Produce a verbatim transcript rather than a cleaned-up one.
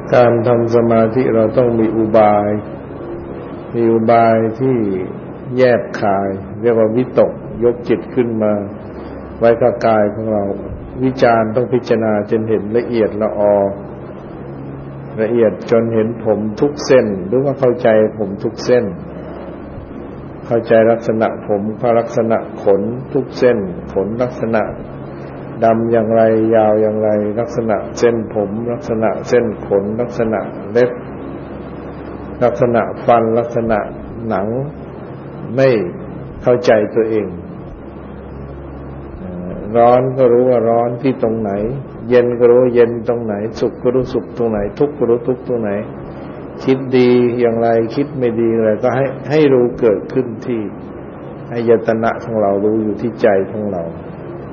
การทำสมาธิเราต้องมีอุบายมีอุบายที่แยกคายเรียกว่าวิตกยกจิตขึ้นมาไว้กับกายของเราวิจารณ์ต้องพิจารณาจนเห็นละเอียดละออละเอียดจนเห็นผมทุกเส้นหรือว่าเข้าใจผมทุกเส้นเข้าใจลักษณะผมพลักษณะขนทุกเส้นขนลักษณะดำอย่างไรยาวอย่างไรลักษณะเส้นผมลักษณะเส้นขนลักษณะเล็บลักษณะฟันลักษณะหนังไม่เข้าใจตัวเองร้อนก็รู้ว่าร้อนที่ตรงไหนเย็นก็รู้เย็นตรงไหนสุขก็รู้สุขตรงไหนทุกข์ก็รู้ทุกข์ตรงไหนคิดดีอย่างไรคิดไม่ดีอะไรก็ให้ให้รู้เกิดขึ้นที่อายตนะของเรารู้อยู่ที่ใจของเรา